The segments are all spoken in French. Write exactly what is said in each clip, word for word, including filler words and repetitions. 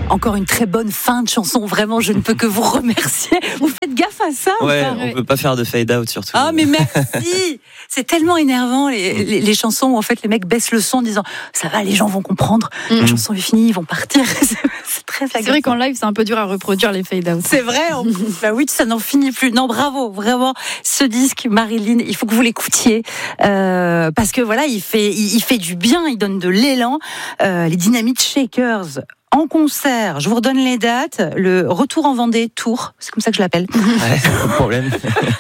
Encore une très bonne fin de chanson. Vraiment, je ne peux que vous remercier. Vous faites gaffe à ça Ouais, ou pas? on peut pas faire de fade out surtout. Ah, mais merci. C'est tellement énervant les, les, les chansons où en fait les mecs baissent le son en disant ça va, les gens vont comprendre. Mm. La chanson est finie, ils vont partir. C'est très C'est vrai agaçant. qu'en live, c'est un peu dur à reproduire les fade out. C'est vrai, en plus. Bah oui, ça n'en finit plus. Non, bravo, vraiment. Ce disque, Marilyn, il faut que vous l'écoutiez euh, parce que voilà, il fait, il, il fait du bien, il donne de l'élan. Euh, les Dynamite Shakers en concert. Je vous redonne les dates. Le Retour en Vendée Tour, c'est comme ça que je l'appelle. Ouais, pas de problème.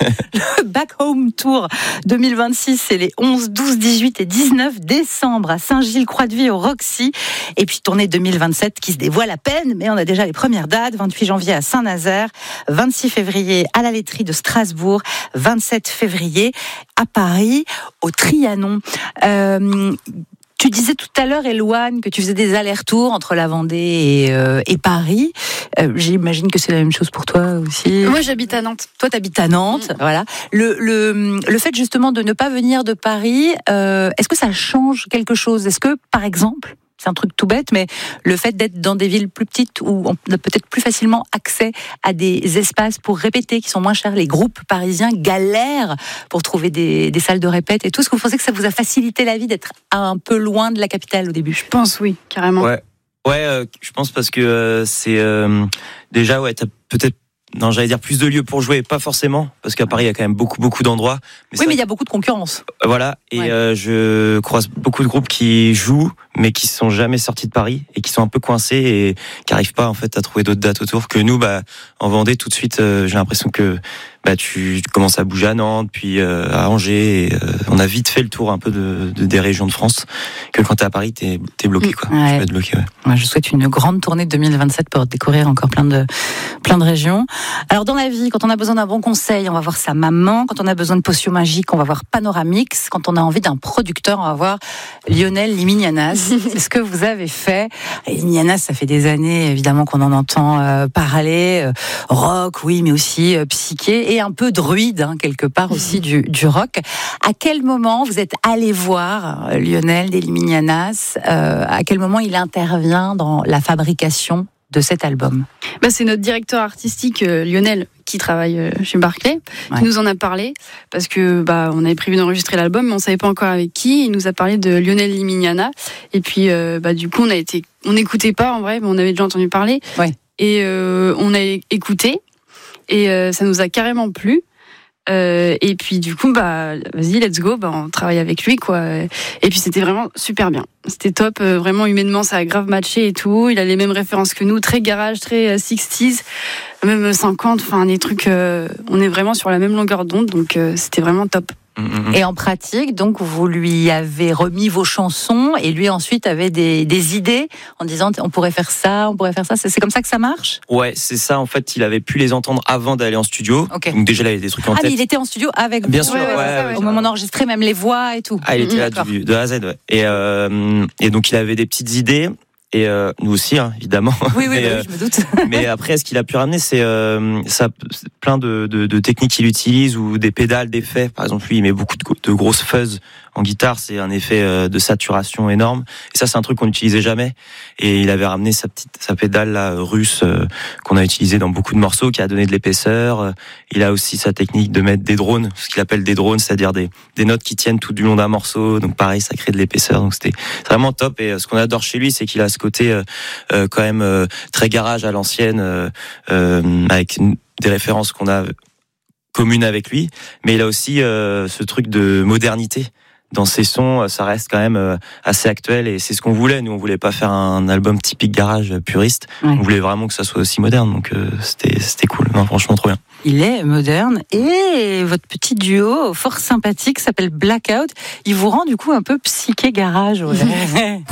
Le Back Home Tour deux mille vingt-six, c'est les onze, douze, dix-huit et dix-neuf décembre à Saint-Gilles-Croix-de-Vie au Roxy. Et puis tournée deux mille vingt-sept qui se dévoile à peine, mais on a déjà les premières dates. vingt-huit janvier à Saint-Nazaire, vingt-six février à la laiterie de Strasbourg, vingt-sept février à Paris, au Trianon. Euh, Tu disais tout à l'heure, Elouane, que tu faisais des allers-retours entre la Vendée et, euh, et Paris. Euh, j'imagine que c'est la même chose pour toi aussi. Moi, j'habite à Nantes. Toi, t'habites à Nantes, mmh. voilà. Le, le, le fait justement de ne pas venir de Paris, euh, est-ce que ça change quelque chose? Est-ce que, par exemple, c'est un truc tout bête, mais le fait d'être dans des villes plus petites où on a peut-être plus facilement accès à des espaces pour répéter qui sont moins chers, les groupes parisiens galèrent pour trouver des, des salles de répète et tout. Est-ce que vous pensez que ça vous a facilité la vie d'être un peu loin de la capitale au début? Je pense, oui, carrément. Ouais, ouais euh, je pense parce que euh, c'est euh, déjà, ouais, t'as peut-être. Non, j'allais dire plus de lieux pour jouer, pas forcément, parce qu'à Paris il y a quand même beaucoup beaucoup d'endroits. Mais oui, mais il y a beaucoup de concurrence. Voilà, et ouais. euh, je croise beaucoup de groupes qui jouent, mais qui sont jamais sortis de Paris et qui sont un peu coincés et qui arrivent pas en fait à trouver d'autres dates autour. Que nous, bah, en Vendée, tout de suite, euh, j'ai l'impression que bah tu commences à bouger à Nantes, puis euh, à Angers. Et, euh, on a vite fait le tour un peu de, de des régions de France. Que quand t'es à Paris, t'es t'es bloqué quoi. Ouais. Tu peux être bloqué. Ouais. Moi, je souhaite une grande tournée deux mille vingt-sept pour découvrir encore plein de plein de régions. Alors dans la vie, quand on a besoin d'un bon conseil, on va voir sa maman. Quand on a besoin de potions magiques, on va voir Panoramix. Quand on a envie d'un producteur, on va voir Lionel Liminianas. C'est ce que vous avez fait. Et Liminianas, ça fait des années évidemment qu'on en entend euh, parler. Euh, rock, oui, mais aussi euh, psyché et un peu druide hein, quelque part aussi du, du rock. À quel moment vous êtes allé voir euh, Lionel des Liminianas euh, À quel moment il intervient dans la fabrication de cet album? Bah, c'est notre directeur artistique euh, Lionel qui travaille euh, chez Barclay ouais. qui nous en a parlé parce que bah on avait prévu d'enregistrer l'album mais on savait pas encore avec qui. Il nous a parlé de Lionel Limignana et puis euh, bah du coup on a été on n'écoutait pas en vrai mais on avait déjà entendu parler ouais. et euh, on a écouté et euh, ça nous a carrément plu. Euh, et puis du coup bah vas-y let's go bah on travaille avec lui quoi et puis c'était vraiment super bien, c'était top, euh, vraiment humainement ça a grave matché et tout, il a les mêmes références que nous, très garage, très euh, sixties, même cinquante, enfin des trucs euh, on est vraiment sur la même longueur d'onde donc euh, c'était vraiment top. Et en pratique, donc, vous lui avez remis vos chansons et lui ensuite avait des, des idées en disant on pourrait faire ça, on pourrait faire ça. C'est, c'est comme ça que ça marche? Ouais, c'est ça. En fait, il avait pu les entendre avant d'aller en studio. Okay. Donc déjà, il avait des trucs en ah, tête. Mais il était en studio avec vous. Bien sûr, ouais, ouais, ouais, ça, ouais, ouais. Au moment d'enregistrer, même les voix et tout. Ah, il était mmh, là du, de A à Z. Ouais. Et, euh, et donc, il avait des petites idées. Et euh, nous aussi, hein, évidemment. Oui, oui, mais, bah, euh, oui, je me doute. mais après, ce qu'il a pu ramener, c'est euh, ça, plein de, de, de techniques qu'il utilise ou des pédales, d'effets. Par exemple, lui, il met beaucoup de, de grosses fuzz en guitare. C'est un effet euh, de saturation énorme. Et ça, c'est un truc qu'on n'utilisait jamais. Et il avait ramené sa petite, sa pédale là, russe euh, qu'on a utilisée dans beaucoup de morceaux, qui a donné de l'épaisseur. Il a aussi sa technique de mettre des drones, ce qu'il appelle des drones, c'est-à-dire des, des notes qui tiennent tout du long d'un morceau. Donc pareil, ça crée de l'épaisseur. Donc c'était vraiment top. Et euh, ce qu'on adore chez lui, c'est qu'il a ce côté euh, euh, quand même euh, très garage à l'ancienne, euh, euh, avec une, des références qu'on a communes avec lui, mais il a aussi euh, ce truc de modernité dans ses sons. Ça reste quand même euh, assez actuel et c'est ce qu'on voulait. Nous, on voulait pas faire un album typique garage puriste. Ouais. On voulait vraiment que ça soit aussi moderne. Donc euh, c'était c'était cool. Non, franchement, trop bien. Il est moderne et votre petit duo fort sympathique s'appelle Blackout. Il vous rend du coup un peu psyché garage. Ouais.